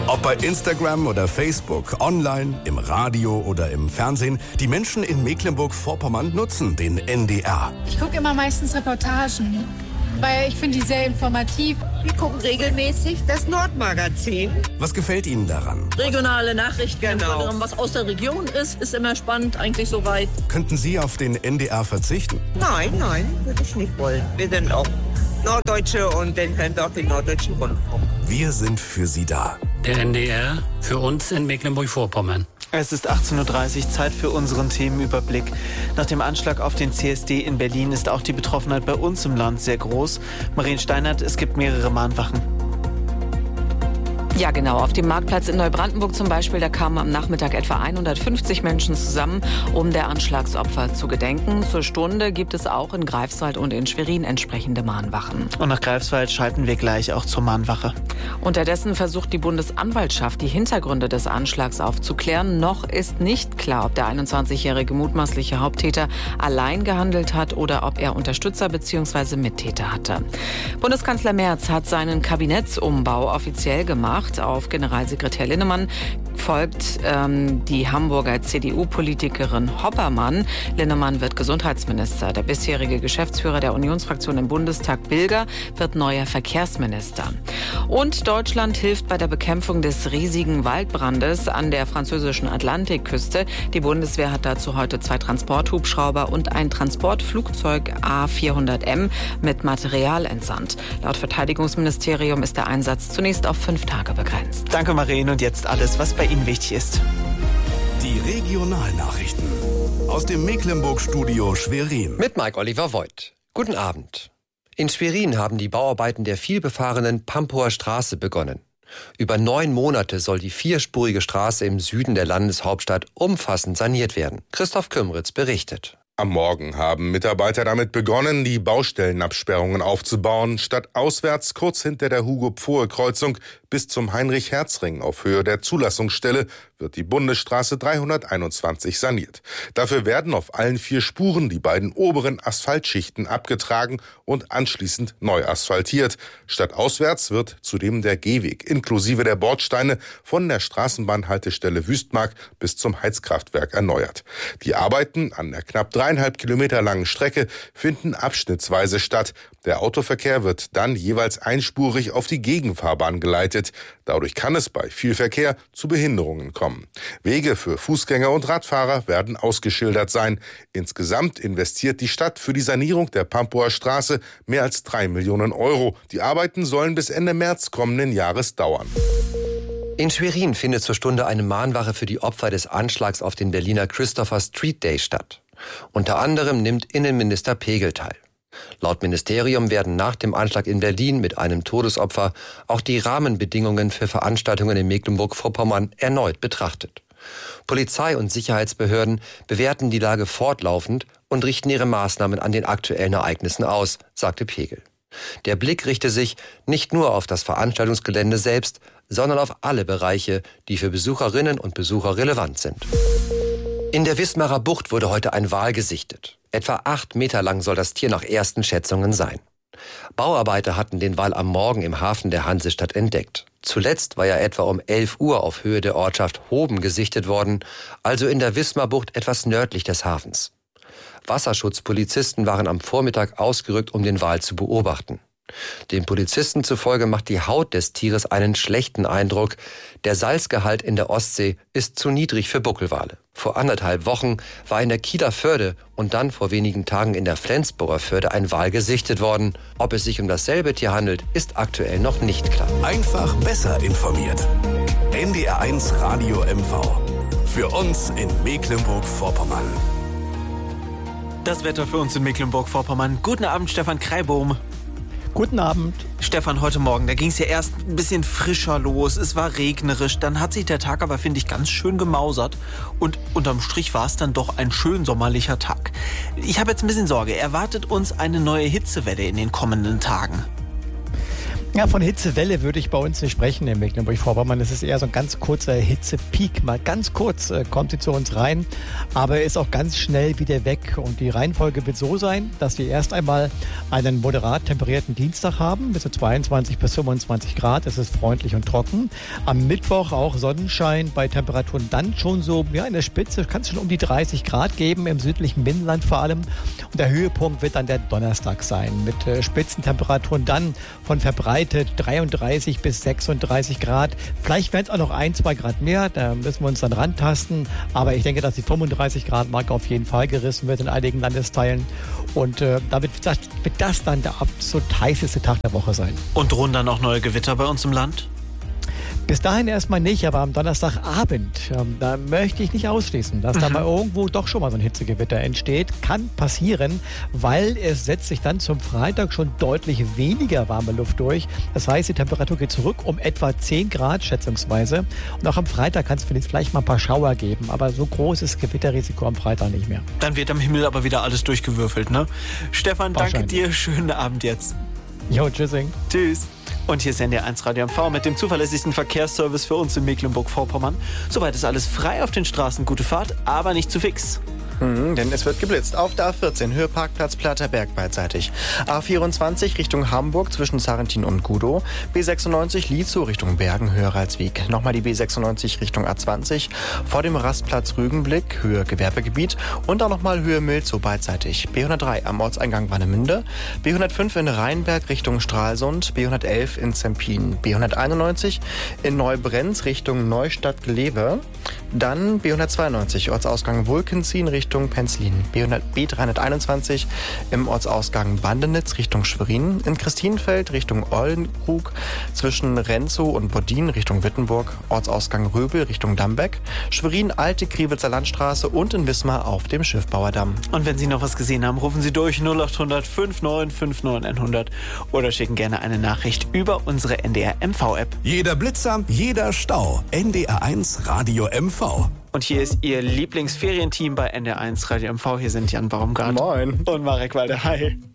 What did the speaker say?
Ob bei Instagram oder Facebook, online, im Radio oder im Fernsehen, die Menschen in Mecklenburg-Vorpommern nutzen den NDR. Ich gucke immer meistens Reportagen, weil ich finde die sehr informativ. Wir gucken regelmäßig das Nordmagazin. Was gefällt Ihnen daran? Regionale Nachrichten, genau. Was aus der Region ist immer spannend, eigentlich soweit. Könnten Sie auf den NDR verzichten? Nein, würde ich nicht wollen. Wir sind auch Norddeutsche und dann hören wir auch den Norddeutschen Rundfunk. Wir sind für Sie da. Der NDR für uns in Mecklenburg-Vorpommern. Es ist 18:30 Uhr, Zeit für unseren Themenüberblick. Nach dem Anschlag auf den CSD in Berlin ist auch die Betroffenheit bei uns im Land sehr groß. Marien Steinert, es gibt mehrere Mahnwachen. Ja, genau. Auf dem Marktplatz in Neubrandenburg zum Beispiel, da kamen am Nachmittag etwa 150 Menschen zusammen, um der Anschlagsopfer zu gedenken. Zur Stunde gibt es auch in Greifswald und in Schwerin entsprechende Mahnwachen. Und nach Greifswald schalten wir gleich auch zur Mahnwache. Unterdessen versucht die Bundesanwaltschaft, die Hintergründe des Anschlags aufzuklären. Noch ist nicht klar, ob der 21-jährige mutmaßliche Haupttäter allein gehandelt hat oder ob er Unterstützer bzw. Mittäter hatte. Bundeskanzler Merz hat seinen Kabinettsumbau offiziell gemacht. Auf Generalsekretär Linnemann folgt die Hamburger CDU-Politikerin Hoppermann. Linnemann wird Gesundheitsminister. Der bisherige Geschäftsführer der Unionsfraktion im Bundestag, Bilger, wird neuer Verkehrsminister. Und Deutschland hilft bei der Bekämpfung des riesigen Waldbrandes an der französischen Atlantikküste. Die Bundeswehr hat dazu heute 2 Transporthubschrauber und ein Transportflugzeug A400M mit Material entsandt. Laut Verteidigungsministerium ist der Einsatz zunächst auf 5 Tage begrenzt. Danke, Marien. Und jetzt alles, was bei Ihnen wichtig ist. Die Regionalnachrichten aus dem Mecklenburg-Studio Schwerin. Mit Mike Oliver Voigt. Guten Abend. In Schwerin haben die Bauarbeiten der vielbefahrenen Pampower Straße begonnen. Über 9 Monate soll die 4-spurige Straße im Süden der Landeshauptstadt umfassend saniert werden. Christoph Kümritz berichtet. Am Morgen haben Mitarbeiter damit begonnen, die Baustellenabsperrungen aufzubauen, stadtauswärts kurz hinter der Hugo-Pfohe-Kreuzung bis zum Heinrich-Herz-Ring auf Höhe der Zulassungsstelle wird die Bundesstraße 321 saniert. Dafür werden auf allen 4 Spuren die beiden oberen Asphaltschichten abgetragen und anschließend neu asphaltiert. Stadtauswärts wird zudem der Gehweg inklusive der Bordsteine von der Straßenbahnhaltestelle Wüstmark bis zum Heizkraftwerk erneuert. Die Arbeiten an der knapp 3,5 Kilometer langen Strecke finden abschnittsweise statt. Der Autoverkehr wird dann jeweils einspurig auf die Gegenfahrbahn geleitet. Dadurch kann es bei viel Verkehr zu Behinderungen kommen. Wege für Fußgänger und Radfahrer werden ausgeschildert sein. Insgesamt investiert die Stadt für die Sanierung der Pampower Straße mehr als 3 Millionen Euro. Die Arbeiten sollen bis Ende März kommenden Jahres dauern. In Schwerin findet zur Stunde eine Mahnwache für die Opfer des Anschlags auf den Berliner Christopher Street Day statt. Unter anderem nimmt Innenminister Pegel teil. Laut Ministerium werden nach dem Anschlag in Berlin mit einem Todesopfer auch die Rahmenbedingungen für Veranstaltungen in Mecklenburg-Vorpommern erneut betrachtet. Polizei und Sicherheitsbehörden bewerten die Lage fortlaufend und richten ihre Maßnahmen an den aktuellen Ereignissen aus, sagte Pegel. Der Blick richte sich nicht nur auf das Veranstaltungsgelände selbst, sondern auf alle Bereiche, die für Besucherinnen und Besucher relevant sind. In der Wismarer Bucht wurde heute ein Wal gesichtet. Etwa 8 Meter lang soll das Tier nach ersten Schätzungen sein. Bauarbeiter hatten den Wal am Morgen im Hafen der Hansestadt entdeckt. Zuletzt war er etwa um 11 Uhr auf Höhe der Ortschaft Hoben gesichtet worden, also in der Wismarbucht etwas nördlich des Hafens. Wasserschutzpolizisten waren am Vormittag ausgerückt, um den Wal zu beobachten. Den Polizisten zufolge macht die Haut des Tieres einen schlechten Eindruck. Der Salzgehalt in der Ostsee ist zu niedrig für Buckelwale. Vor 1,5 Wochen war in der Kieler Förde und dann vor wenigen Tagen in der Flensburger Förde ein Wal gesichtet worden. Ob es sich um dasselbe Tier handelt, ist aktuell noch nicht klar. Einfach besser informiert. NDR1 Radio MV. Für uns in Mecklenburg-Vorpommern. Das Wetter für uns in Mecklenburg-Vorpommern. Guten Abend, Stefan Kreibohm. Guten Abend. Stefan, heute Morgen, da ging es ja erst ein bisschen frischer los. Es war regnerisch. Dann hat sich der Tag aber, finde ich, ganz schön gemausert. Und unterm Strich war es dann doch ein schön sommerlicher Tag. Ich habe jetzt ein bisschen Sorge. Erwartet uns eine neue Hitzewelle in den kommenden Tagen? Ja, von Hitzewelle würde ich bei uns nicht sprechen in Mecklenburg-Vorpommern. Es ist eher so ein ganz kurzer Hitzepeak. Mal ganz kurz kommt sie zu uns rein, aber ist auch ganz schnell wieder weg. Und die Reihenfolge wird so sein, dass wir erst einmal einen moderat temperierten Dienstag haben, bis zu 22 bis 25 Grad. Es ist freundlich und trocken. Am Mittwoch auch Sonnenschein, bei Temperaturen dann schon so, ja, in der Spitze kann es schon um die 30 Grad geben, im südlichen Binnenland vor allem. Und der Höhepunkt wird dann der Donnerstag sein, mit Spitzentemperaturen dann von verbreitet 33 bis 36 Grad. Vielleicht werden es auch noch 1-2 Grad mehr, da müssen wir uns dann rantasten. Aber ich denke, dass die 35 Grad Marke auf jeden Fall gerissen wird in einigen Landesteilen. Und damit wird das dann der absolut heißeste Tag der Woche sein. Und drohen dann auch neue Gewitter bei uns im Land? Bis dahin erstmal nicht, aber am Donnerstagabend, da möchte ich nicht ausschließen, dass da mal irgendwo doch schon mal so ein Hitzegewitter entsteht. Kann passieren, weil es setzt sich dann zum Freitag schon deutlich weniger warme Luft durch. Das heißt, die Temperatur geht zurück um etwa 10 Grad schätzungsweise. Und auch am Freitag kann es vielleicht mal ein paar Schauer geben, aber so groß ist das Gewitterrisiko am Freitag nicht mehr. Dann wird am Himmel aber wieder alles durchgewürfelt, ne? Stefan, danke dir. Schönen Abend jetzt. Jo, tschüssing. Tschüss. Und hier ist NDR1 Radio MV mit dem zuverlässigsten Verkehrsservice für uns in Mecklenburg-Vorpommern. Soweit ist alles frei auf den Straßen, gute Fahrt, aber nicht zu fix. Denn es wird geblitzt. Auf der A14 Höhe Parkplatz Platterberg beidseitig. A24 Richtung Hamburg zwischen Sarrentin und Gudow. B96 Lietzow Richtung Bergen, Höhe Ralswiek. Nochmal die B96 Richtung A20 vor dem Rastplatz Rügenblick, Höhe Gewerbegebiet. Und auch nochmal Höhe Milzow beidseitig. B103 am Ortseingang Warnemünde. B105 in Rheinberg Richtung Stralsund. B111 in Zempin. B191 in Neubrenz Richtung Neustadt-Glewe. Dann B192 Ortsausgang Wulkenzien Richtung Penzlin. B321 im Ortsausgang Bandenitz Richtung Schwerin. In Christienfeld Richtung Oldenkrug zwischen Renzow und Bodin Richtung Wittenburg. Ortsausgang Röbel Richtung Dambeck. Schwerin Alte Kriwitzer Landstraße und in Wismar auf dem Schiffbauerdamm. Und wenn Sie noch was gesehen haben, rufen Sie durch 0800 5959 100 oder schicken gerne eine Nachricht über unsere NDR MV-App. Jeder Blitzer, jeder Stau. NDR1 Radio MV. Und hier ist Ihr Lieblingsferienteam bei NDR1 Radio MV. Hier sind Jan Baumgart. Moin. Und Marek Walder. Hi.